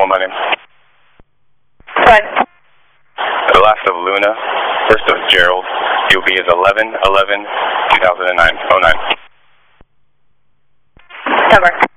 my name. Fine. The last of Luna, first of Gerald. UV is 11/11/2009. 09. Number.